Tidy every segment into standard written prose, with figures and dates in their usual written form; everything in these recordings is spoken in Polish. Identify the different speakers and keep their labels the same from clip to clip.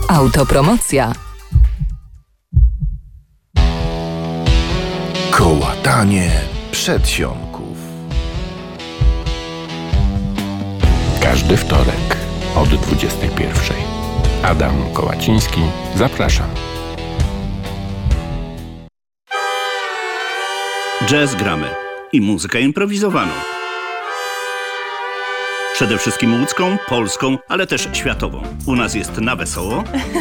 Speaker 1: Autopromocja.
Speaker 2: Kołatanie przedsionków.
Speaker 3: Każdy wtorek od 21:00. Adam Kołaciński, zapraszam.
Speaker 4: Jazz gramy i muzykę improwizowaną. Przede wszystkim łódzką, polską, ale też światową. U nas jest na wesoło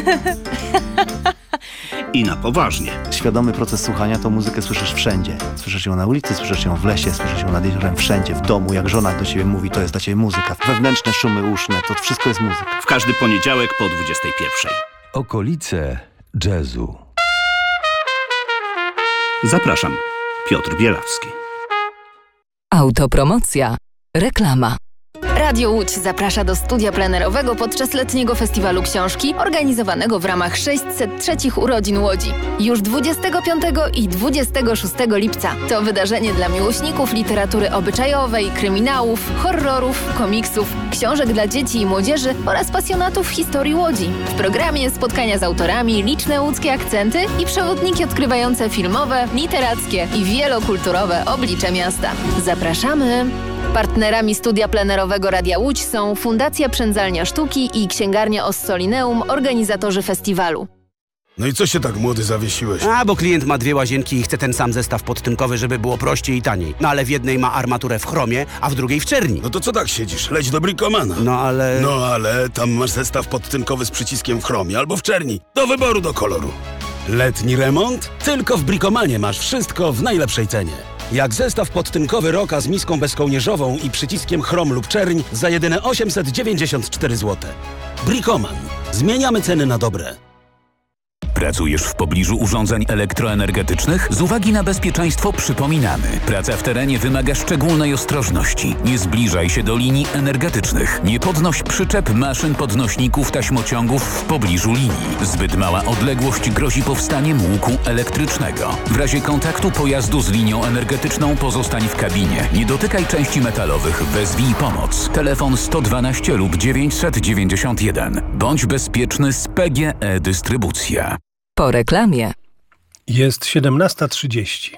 Speaker 4: i na poważnie.
Speaker 5: Świadomy proces słuchania, to muzykę słyszysz wszędzie. Słyszysz ją na ulicy, słyszysz ją w lesie, słyszysz ją nad jeziorem, wszędzie, w domu. Jak żona do ciebie mówi, to jest dla ciebie muzyka. Wewnętrzne szumy uszne, to wszystko jest muzyka.
Speaker 4: W każdy poniedziałek po 21:00.
Speaker 2: Okolice jazzu.
Speaker 4: Zapraszam, Piotr Bielawski.
Speaker 1: Autopromocja. Reklama.
Speaker 6: Radio Łódź zaprasza do studia plenerowego podczas letniego festiwalu książki organizowanego w ramach 603 urodzin Łodzi. Już 25 i 26 lipca. To wydarzenie dla miłośników literatury obyczajowej, kryminałów, horrorów, komiksów, książek dla dzieci i młodzieży oraz pasjonatów historii Łodzi. W programie spotkania z autorami, liczne łódzkie akcenty i przewodniki odkrywające filmowe, literackie i wielokulturowe oblicze miasta. Zapraszamy! Partnerami studia plenerowego Radia Łódź są Fundacja Przędzalnia Sztuki i Księgarnia Ossolineum, organizatorzy festiwalu.
Speaker 7: No i co się tak młody zawiesiłeś?
Speaker 8: Bo klient ma 2 łazienki i chce ten sam zestaw podtynkowy, żeby było prościej i taniej. No ale w jednej ma armaturę w chromie, a w drugiej w czerni.
Speaker 7: No to co tak siedzisz? Leć do Bricomana.
Speaker 8: No ale
Speaker 7: tam masz zestaw podtynkowy z przyciskiem w chromie albo w czerni. Do wyboru, do koloru. Letni remont? Tylko w Bricomanie masz wszystko w najlepszej cenie. Jak zestaw podtynkowy Roka z miską bezkołnierzową i przyciskiem chrom lub czerń za jedyne 894 zł. Bricoman. Zmieniamy ceny na dobre.
Speaker 9: Pracujesz w pobliżu urządzeń elektroenergetycznych? Z uwagi na bezpieczeństwo przypominamy. Praca w terenie wymaga szczególnej ostrożności. Nie zbliżaj się do linii energetycznych. Nie podnoś przyczep, maszyn, podnośników, taśmociągów w pobliżu linii. Zbyt mała odległość grozi powstaniem łuku elektrycznego. W razie kontaktu pojazdu z linią energetyczną pozostań w kabinie. Nie dotykaj części metalowych. Wezwij pomoc. Telefon 112 lub 991. Bądź bezpieczny z PGE Dystrybucja.
Speaker 1: Po reklamie.
Speaker 10: Jest 17:30.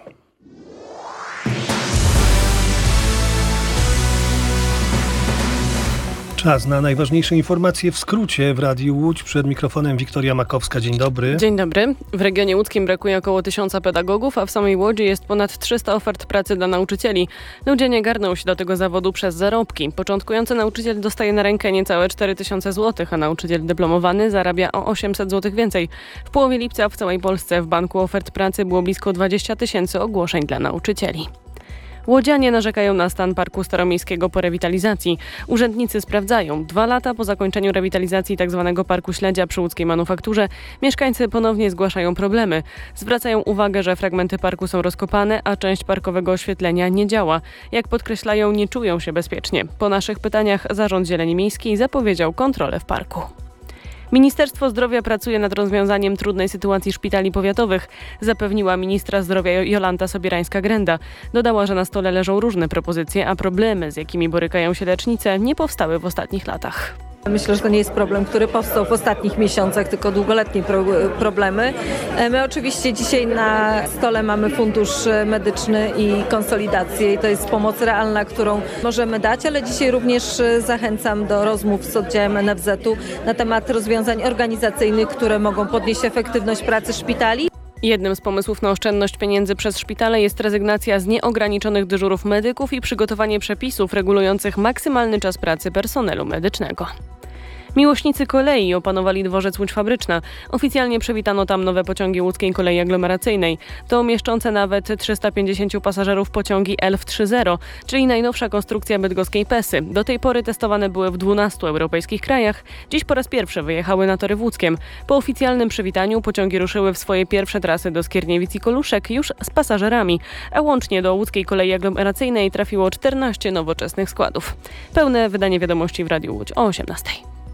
Speaker 10: Czas na najważniejsze informacje w skrócie w Radiu Łódź. Przed mikrofonem Wiktoria Makowska. Dzień dobry.
Speaker 11: Dzień dobry. W regionie łódzkim brakuje około 1000 pedagogów, a w samej Łodzi jest ponad 300 ofert pracy dla nauczycieli. Ludzie nie garną się do tego zawodu przez zarobki. Początkujący nauczyciel dostaje na rękę niecałe 4000 zł, a nauczyciel dyplomowany zarabia o 800 zł więcej. W połowie lipca w całej Polsce w banku ofert pracy było blisko 20 000 ogłoszeń dla nauczycieli. Łodzianie narzekają na stan Parku Staromiejskiego po rewitalizacji. Urzędnicy sprawdzają. 2 lata po zakończeniu rewitalizacji tzw. Parku Śledzia przy łódzkiej manufakturze mieszkańcy ponownie zgłaszają problemy. Zwracają uwagę, że fragmenty parku są rozkopane, a część parkowego oświetlenia nie działa. Jak podkreślają, nie czują się bezpiecznie. Po naszych pytaniach Zarząd Zieleni Miejskiej zapowiedział kontrolę w parku. Ministerstwo Zdrowia pracuje nad rozwiązaniem trudnej sytuacji szpitali powiatowych, zapewniła ministra zdrowia Jolanta Sobierańska-Grenda. Dodała, że na stole leżą różne propozycje, a problemy, z jakimi borykają się lecznice, nie powstały w ostatnich latach.
Speaker 12: Myślę, że to nie jest problem, który powstał w ostatnich miesiącach, tylko długoletnie problemy. My oczywiście dzisiaj na stole mamy fundusz medyczny i konsolidację i to jest pomoc realna, którą możemy dać, ale dzisiaj również zachęcam do rozmów z oddziałem NFZ-u na temat rozwiązań organizacyjnych, które mogą podnieść efektywność pracy szpitali.
Speaker 11: Jednym z pomysłów na oszczędność pieniędzy przez szpitale jest rezygnacja z nieograniczonych dyżurów medyków i przygotowanie przepisów regulujących maksymalny czas pracy personelu medycznego. Miłośnicy kolei opanowali dworzec Łódź Fabryczna. Oficjalnie przywitano tam nowe pociągi łódzkiej kolei aglomeracyjnej. To mieszczące nawet 350 pasażerów pociągi Elf 3.0, czyli najnowsza konstrukcja bydgoskiej Pesy. Do tej pory testowane były w 12 europejskich krajach. Dziś po raz pierwszy wyjechały na tory w Łódzkiem. Po oficjalnym przywitaniu pociągi ruszyły w swoje pierwsze trasy do Skierniewic i Koluszek już z pasażerami, a łącznie do łódzkiej kolei aglomeracyjnej trafiło 14 nowoczesnych składów. Pełne wydanie wiadomości w Radiu Łódź o 18.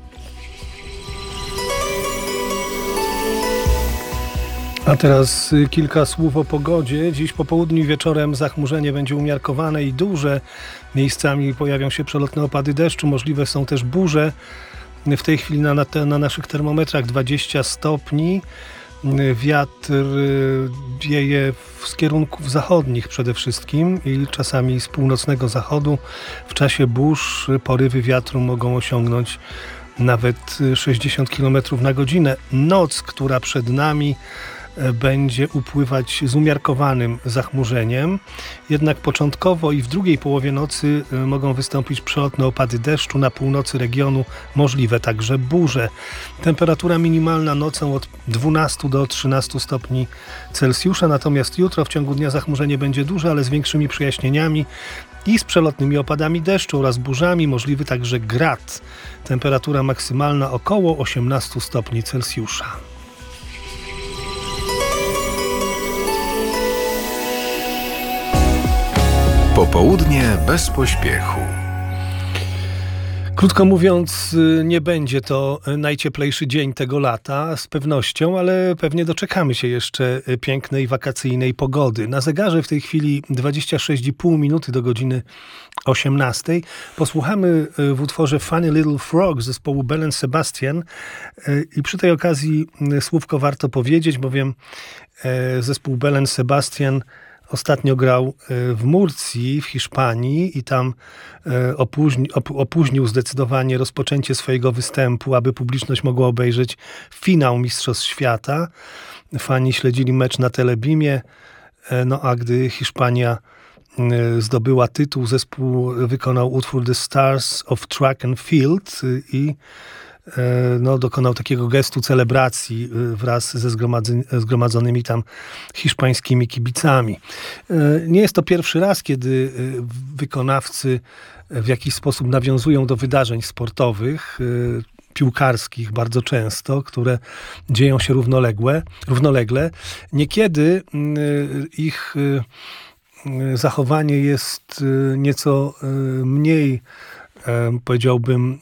Speaker 10: A teraz kilka słów o pogodzie. Dziś po południu i wieczorem zachmurzenie będzie umiarkowane i duże. Miejscami pojawią się przelotne opady deszczu, możliwe są też burze. w tej chwili na naszych termometrach 20 stopni. Wiatr wieje z kierunków zachodnich przede wszystkim i czasami z północnego zachodu. W czasie burz porywy wiatru mogą osiągnąć nawet 60 km na godzinę. Noc, która przed nami, będzie upływać z umiarkowanym zachmurzeniem, jednak początkowo i w drugiej połowie nocy mogą wystąpić przelotne opady deszczu, na północy regionu możliwe także burze. Temperatura minimalna nocą od 12 do 13 stopni Celsjusza, natomiast jutro w ciągu dnia zachmurzenie będzie duże, ale z większymi przejaśnieniami i z przelotnymi opadami deszczu oraz burzami, możliwy także grad. Temperatura maksymalna około 18 stopni Celsjusza.
Speaker 2: Popołudnie bez pośpiechu.
Speaker 10: Krótko mówiąc, nie będzie to najcieplejszy dzień tego lata z pewnością, ale pewnie doczekamy się jeszcze pięknej wakacyjnej pogody. Na zegarze w tej chwili 26,5 minuty do godziny 18. Posłuchamy w utworze Funny Little Frog zespołu Belle & Sebastian i przy tej okazji słówko warto powiedzieć, bowiem zespół Belle & Sebastian ostatnio grał w Murcji, w Hiszpanii i tam opóźnił zdecydowanie rozpoczęcie swojego występu, aby publiczność mogła obejrzeć finał Mistrzostw Świata. Fani śledzili mecz na Telebimie, a gdy Hiszpania zdobyła tytuł, zespół wykonał utwór The Stars of Track and Field i dokonał takiego gestu celebracji wraz ze zgromadzonymi tam hiszpańskimi kibicami. Nie jest to pierwszy raz, kiedy wykonawcy w jakiś sposób nawiązują do wydarzeń sportowych, piłkarskich bardzo często, które dzieją się równolegle. Niekiedy ich zachowanie jest nieco mniej, powiedziałbym,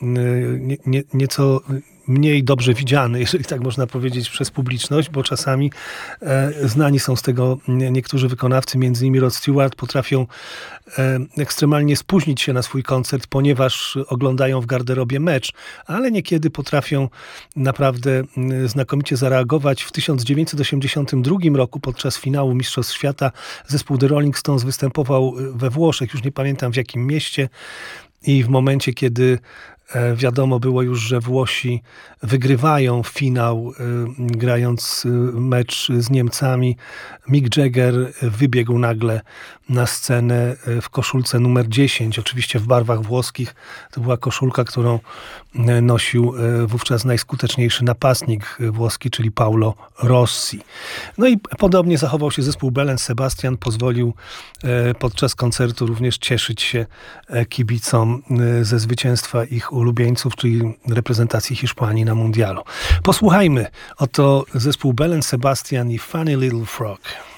Speaker 10: nieco mniej dobrze widziany, jeżeli tak można powiedzieć, przez publiczność, bo czasami znani są z tego niektórzy wykonawcy, między innymi Rod Stewart, potrafią ekstremalnie spóźnić się na swój koncert, ponieważ oglądają w garderobie mecz, ale niekiedy potrafią naprawdę znakomicie zareagować. W 1982 roku podczas finału Mistrzostw Świata zespół The Rolling Stones występował we Włoszech, już nie pamiętam w jakim mieście, i w momencie, kiedy wiadomo było już, że Włosi wygrywają finał, grając mecz z Niemcami, Mick Jagger wybiegł nagle na scenę w koszulce numer 10, oczywiście w barwach włoskich. To była koszulka, którą nosił wówczas najskuteczniejszy napastnik włoski, czyli Paolo Rossi. No i podobnie zachował się zespół Belle & Sebastian, pozwolił podczas koncertu również cieszyć się kibicom ze zwycięstwa ich ulubieńców, czyli reprezentacji Hiszpanii na mundialu. Posłuchajmy, oto zespół Belle & Sebastian i Funny Little Frog.